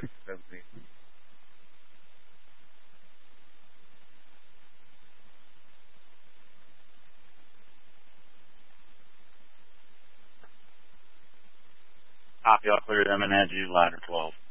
17. Copy, I'll clear them and add you ladder 12.